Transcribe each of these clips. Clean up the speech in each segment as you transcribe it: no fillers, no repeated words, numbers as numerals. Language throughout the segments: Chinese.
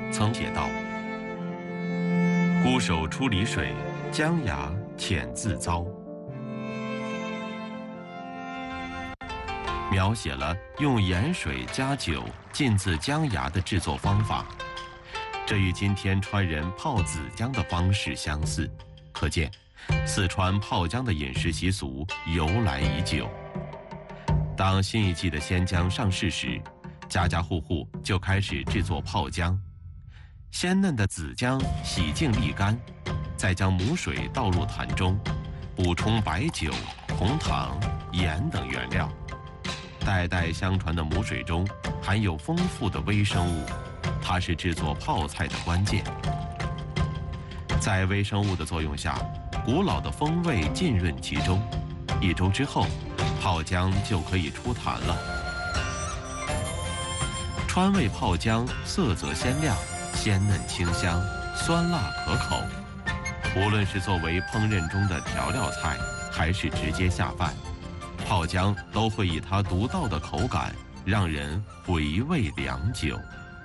曾写道：“孤守出离水，江崖浅自遭。”描写了用盐水加酒浸渍江崖的制作方法，这与今天川人泡子姜的方式相似，可见四川泡姜的饮食习俗由来已久。当新一季的鲜姜上市时，家家户户就开始制作泡姜。鲜嫩的紫姜洗净沥干，再将母水倒入坛中，补充白酒、红糖、盐等原料。代代相传的母水中含有丰富的微生物，它是制作泡菜的关键。在微生物的作用下，古老的风味浸润其中，1周之后，泡姜就可以出坛了。川味泡姜色泽鲜亮，鲜嫩清香，酸辣可口。无论是作为烹饪中的调料菜，还是直接下饭，泡姜都会以它独到的口感让人回味良久。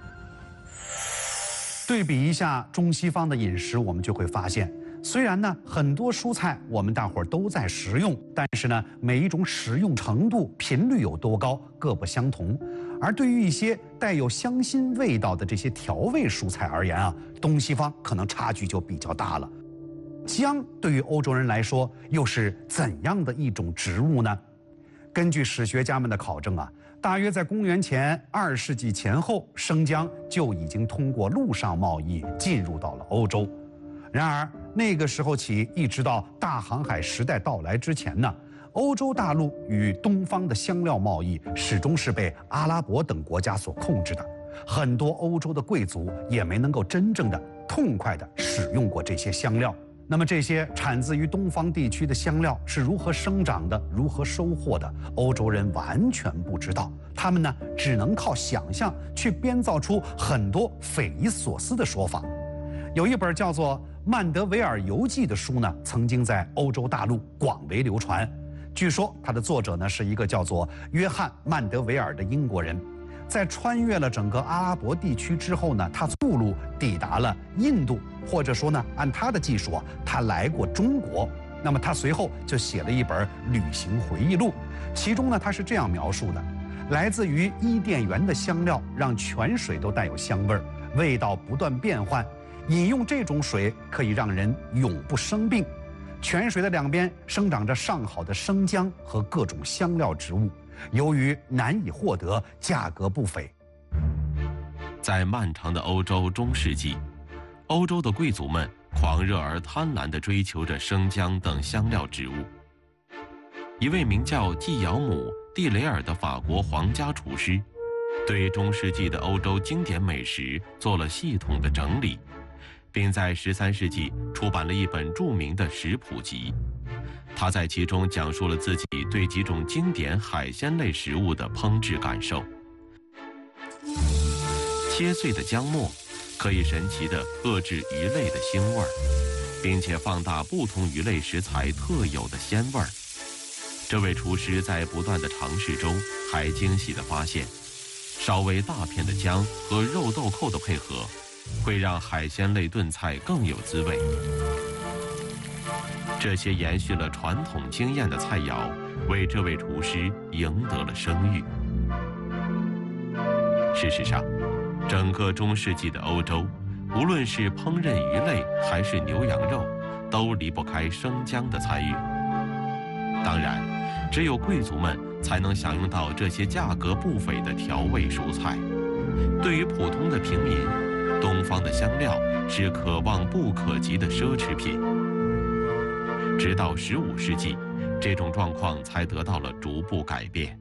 对比一下中西方的饮食，我们就会发现，虽然呢很多蔬菜我们大伙儿都在食用，但是呢每一种使用程度、频率有多高各不相同。而对于一些带有香辛味道的这些调味蔬菜而言啊，东西方可能差距就比较大了。姜对于欧洲人来说又是怎样的一种植物呢？根据史学家们的考证啊，大约在公元前2世纪前后，生姜就已经通过陆上贸易进入到了欧洲。然而那个时候起，一直到大航海时代到来之前呢，欧洲大陆与东方的香料贸易始终是被阿拉伯等国家所控制的。很多欧洲的贵族也没能够真正的痛快地使用过这些香料。那么这些产自于东方地区的香料是如何生长的，如何收获的，欧洲人完全不知道。他们呢，只能靠想象去编造出很多匪夷所思的说法。有一本叫做《曼德维尔游记》的书呢，曾经在欧洲大陆广为流传。据说它的作者呢是一个叫做约翰·曼德维尔的英国人。在穿越了整个阿拉伯地区之后呢，他陆路抵达了印度，或者说呢，按他的记述啊，他来过中国。那么他随后就写了一本旅行回忆录，其中呢，他是这样描述的：来自于伊甸园的香料让泉水都带有香味儿，味道不断变换。饮用这种水可以让人永不生病。泉水的两边生长着上好的生姜和各种香料植物。由于难以获得，价格不菲。 在漫长的欧洲中世纪，欧洲的贵族们狂热而贪婪地追求着生姜等香料植物。一位名叫季尧姆·蒂雷尔的法国皇家厨师，对中世纪的欧洲经典美食做了系统的整理，并在13世纪出版了一本著名的食谱集。他在其中讲述了自己对几种经典海鲜类食物的烹制感受。切碎的姜末可以神奇地遏制鱼类的腥味儿，并且放大不同鱼类食材特有的鲜味儿。这位厨师在不断的尝试中，还惊喜地发现，稍微大片的姜和肉豆蔻的配合，会让海鲜类炖菜更有滋味。这些延续了传统经验的菜肴，为这位厨师赢得了声誉。事实上，整个中世纪的欧洲，无论是烹饪鱼类还是牛羊肉，都离不开生姜的参与。当然，只有贵族们才能享用到这些价格不菲的调味蔬菜。对于普通的平民，东方的香料是可望不可及的奢侈品。直到15世纪，这种状况才得到了逐步改变。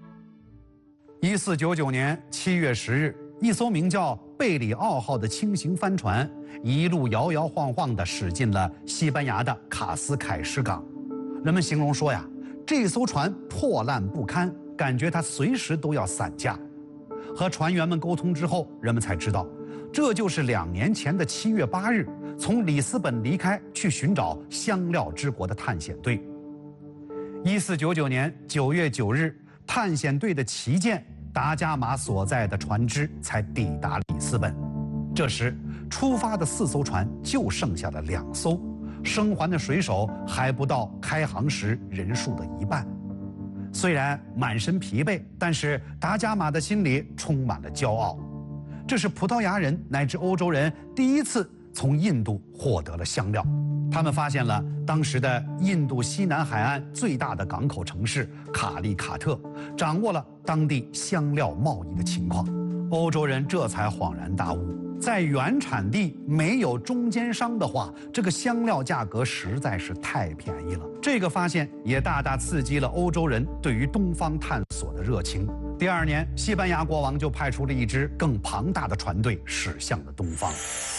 1499年7月10日，一艘名叫贝里奥号的轻型帆船一路摇摇晃晃地驶进了西班牙的卡斯凯什港。人们形容说呀，这艘船破烂不堪，感觉它随时都要散架。和船员们沟通之后，人们才知道，这就是2年前的7月8日从里斯本离开去寻找香料之国的探险队。1499年9月9日，探险队的旗舰达伽马所在的船只才抵达里斯本。 这时，出发的4艘船就剩下了2艘，生还的水手还不到开航时人数的1半。虽然满身疲惫，但是达伽马的心里充满了骄傲。这是葡萄牙人乃至欧洲人第一次从印度获得了香料。他们发现了当时的印度西南海岸最大的港口城市卡利卡特，掌握了当地香料贸易的情况。欧洲人这才恍然大悟，在原产地没有中间商的话，这个香料价格实在是太便宜了。这个发现也大大刺激了欧洲人对于东方探索的热情。第2年，西班牙国王就派出了一支更庞大的船队驶向了东方。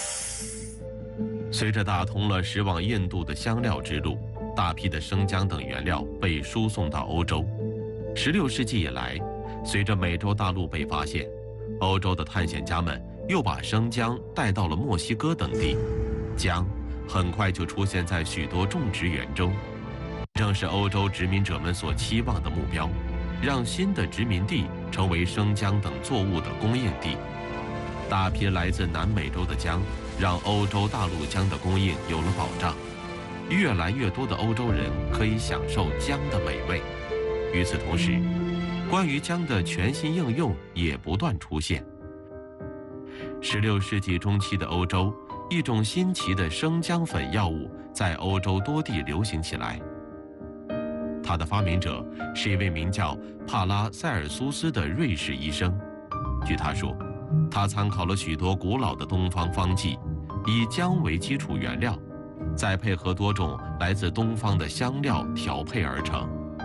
随着打通了驶往印度的香料之路，大批的生姜等原料被输送到欧洲。16世纪以来，随着美洲大陆被发现，欧洲的探险家们又把生姜带到了墨西哥等地，姜很快就出现在许多种植园中，正是欧洲殖民者们所期望的目标，让新的殖民地成为生姜等作物的供应地。大批来自南美洲的姜，让欧洲大陆姜的供应有了保障，越来越多的欧洲人可以享受姜的美味。与此同时，关于姜的全新应用也不断出现。16世纪中期的欧洲，一种新奇的生姜粉药物在欧洲多地流行起来。它的发明者是一位名叫帕拉塞尔苏斯的瑞士医生。据他说，他参考了许多古老的东方方剂，以姜为基础原料，再配合多种来自东方的香料调配而成。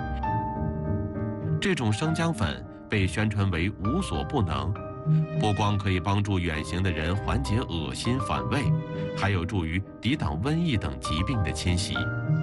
这种生姜粉被宣传为无所不能，不光可以帮助远行的人缓解恶心反胃，还有助于抵挡瘟疫等疾病的侵袭。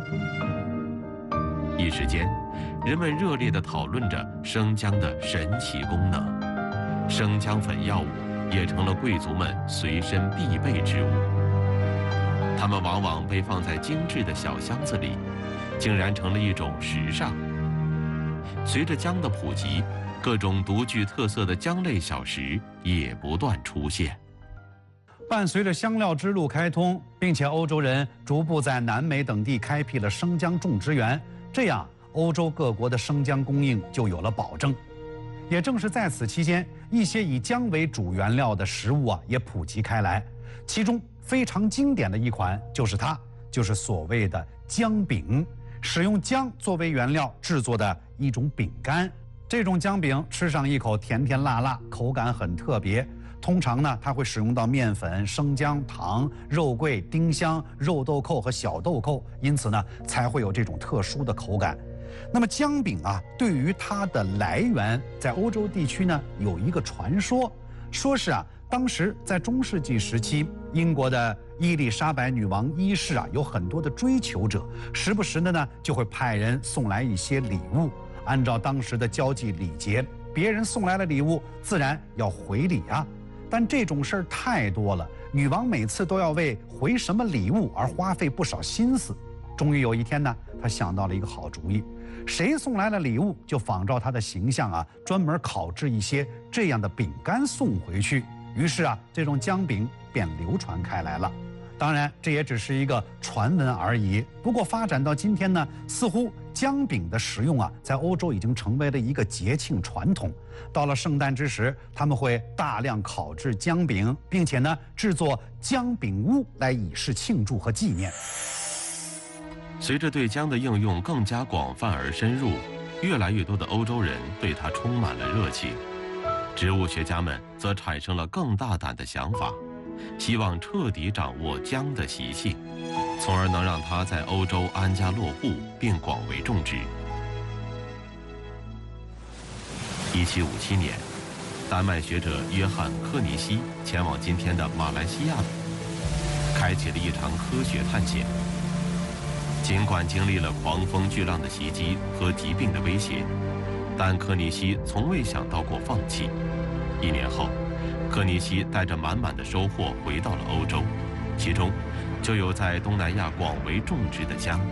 一时间，人们热烈地讨论着生姜的神奇功能，生姜粉药物也成了贵族们随身必备之物。它们往往被放在精致的小箱子里，竟然成了一种时尚。随着姜的普及，各种独具特色的姜类小食也不断出现。 伴随着香料之路开通，并且欧洲人逐步在南美等地开辟了生姜种植园，这样欧洲各国的生姜供应就有了保证。也正是在此期间，一些以姜为主原料的食物也普及开来，其中非常经典的一款就是所谓的姜饼，使用姜作为原料制作的一种饼干。这种姜饼吃上一口甜甜辣辣，口感很特别。通常呢，它会使用到面粉、生姜、糖、肉桂、丁香、肉豆蔻和小豆蔻，因此呢，才会有这种特殊的口感。那么姜饼对于它的来源，在欧洲地区呢有一个传说，说是当时在中世纪时期，英国的伊丽莎白女王一世有很多的追求者，时不时的呢就会派人送来一些礼物。按照当时的交际礼节，别人送来了礼物，自然要回礼但这种事儿太多了，女王每次都要为回什么礼物而花费不少心思。终于有一天呢，她想到了一个好主意，谁送来了礼物，就仿照她的形象专门烤制一些这样的饼干送回去。于是这种姜饼便流传开来了。当然，这也只是一个传闻而已。不过发展到今天呢，似乎姜饼的食用在欧洲已经成为了一个节庆传统。到了圣诞之时，他们会大量烤制姜饼，并且呢制作姜饼屋来以示庆祝和纪念。 随着对姜的应用更加广泛而深入，越来越多的欧洲人对它充满了热情。植物学家们则产生了更大胆的想法，希望彻底掌握姜的习性，从而能让它在欧洲安家落户并广为种植。1757年，丹麦学者约翰·科尼西前往今天的马来西亚，开启了一场科学探险。尽管经历了狂风巨浪的袭击和疾病的威胁，但科尼西从未想到过放弃。1年后，科尼西带着满满的收获回到了欧洲，其中就有在东南亚广为种植的姜。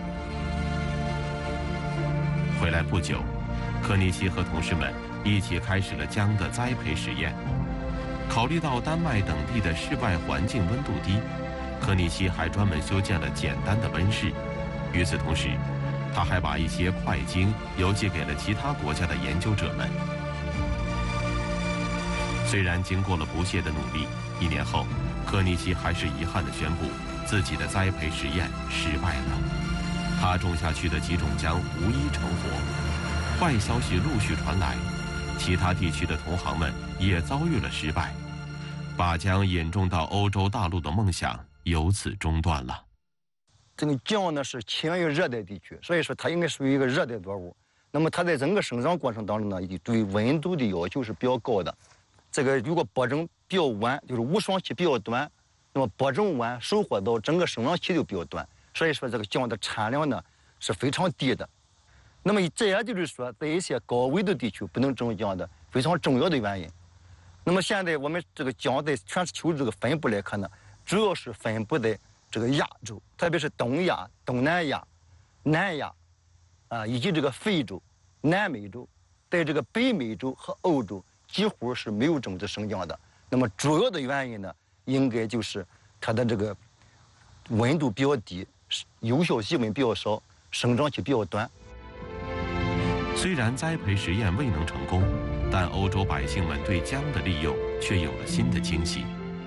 回来不久，科尼西和同事们一起开始了姜的栽培实验。 考虑到丹麦等地的室外环境温度低，科尼希还专门修建了简单的温室。与此同时，他还把一些快晶邮寄给了其他国家的研究者们。虽然经过了不懈的努力，1年后，科尼希还是遗憾地宣布自己的栽培实验失败了。他种下去的几种姜无一成活。坏消息陆续传来，其他地区的同行们也遭遇了失败，把姜引种到欧洲大陆的梦想由此中断了。 这个姜呢是起源于热带地区，所以说它应该属于一个热带作物。那么它在整个生长过程当中呢，对温度的要求是比较高的。这个如果播种比较晚，就是无霜期比较短，那么播种晚收获到整个生长期就比较短，所以说这个姜的产量呢是非常低的。那么这也就是说，在一些高纬度地区不能种姜的非常重要的原因。那么现在我们这个姜在全球这个分布来看呢，主要是分布在这个亚洲，特别是东亚、东南亚、南亚，以及这个非洲、南美洲，在这个北美洲和欧洲几乎是没有种植生姜的。那么主要的原因呢，应该就是它的这个温度比较低，有效气温比较少，生长期比较短。 虽然栽培实验未能成功，但欧洲百姓们对姜的利用却有了新的惊喜。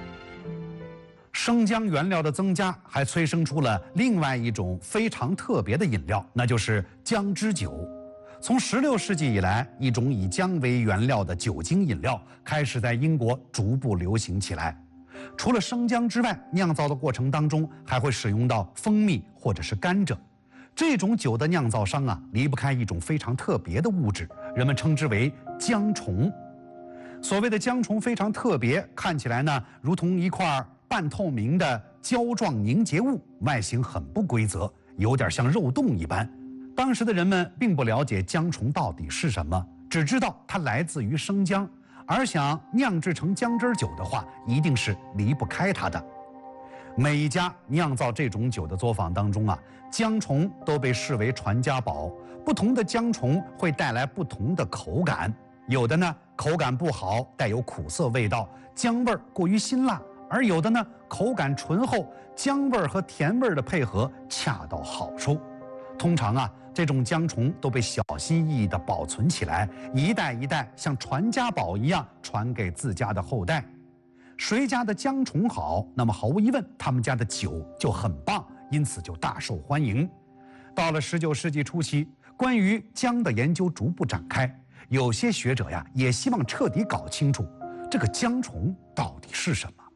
生姜原料的增加，还催生出了另外一种非常特别的饮料，那就是姜汁酒。从16世纪以来，一种以姜为原料的酒精饮料开始在英国逐步流行起来。除了生姜之外，酿造的过程当中还会使用到蜂蜜或者是甘蔗。这种酒的酿造商离不开一种非常特别的物质，人们称之为姜虫。所谓的姜虫非常特别，看起来呢如同一块半透明的胶状凝结物，外形很不规则，有点像肉冻一般。当时的人们并不了解姜虫到底是什么，只知道它来自于生姜，而想酿制成姜汁酒的话，一定是离不开它的。每一家酿造这种酒的作坊当中姜虫都被视为传家宝。不同的姜虫会带来不同的口感，有的呢口感不好，带有苦涩味道，姜味过于辛辣；而有的呢口感醇厚，姜味和甜味的配合恰到好处。通常这种姜虫都被小心翼翼地保存起来，一代一代像传家宝一样传给自家的后代。谁家的姜虫好，那么毫无疑问，他们家的酒就很棒，因此就大受欢迎。到了19世纪初期，关于姜的研究逐步展开，有些学者也希望彻底搞清楚这个姜虫到底是什么。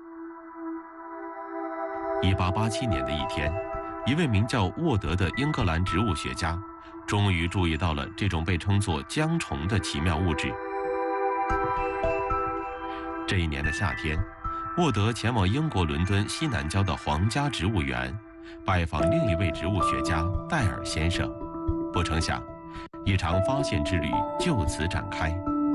1887年的一天，一位名叫沃德的英格兰植物学家，终于注意到了这种被称作姜虫的奇妙物质。这一年的夏天，沃德前往英国伦敦西南郊的皇家植物园，拜访另一位植物学家戴尔先生。不成想，一场发现之旅就此展开。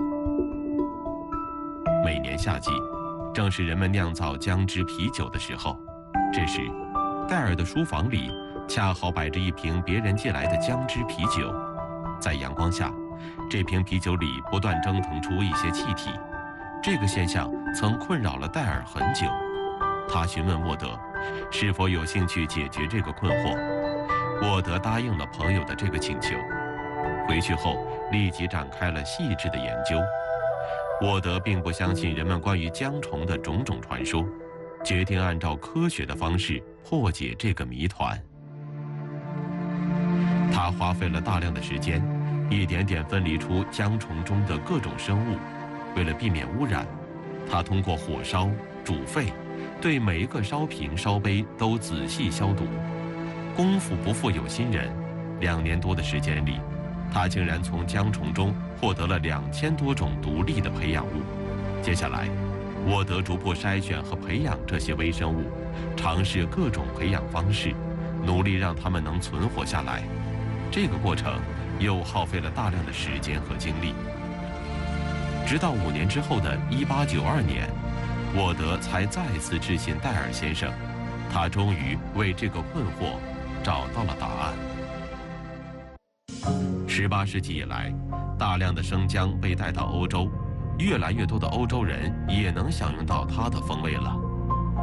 每年夏季，正是人们酿造姜汁啤酒的时候。这时，戴尔的书房里恰好摆着一瓶别人借来的姜汁啤酒，在阳光下，这瓶啤酒里不断蒸腾出一些气体。这个现象曾困扰了戴尔很久。他询问沃德是否有兴趣解决这个困惑。沃德答应了朋友的这个请求。回去后立即展开了细致的研究。沃德并不相信人们关于姜虫的种种传说，决定按照科学的方式破解这个谜团。他花费了大量的时间，一点点分离出姜虫中的各种生物。为了避免污染，他通过火烧、煮沸，对每一个烧瓶、烧杯都仔细消毒。功夫不负有心人，2年多的时间里，他竟然从姜虫中获得了2000多种独立的培养物。接下来，沃德逐步筛选和培养这些微生物，尝试各种培养方式，努力让它们能存活下来。这个过程又耗费了大量的时间和精力。直到5年之后的1892年，沃德才再次致信戴尔先生，他终于为这个困惑找到了答案。18世纪以来，大量的生姜被带到欧洲， 越来越多的欧洲人也能享用到它的风味了。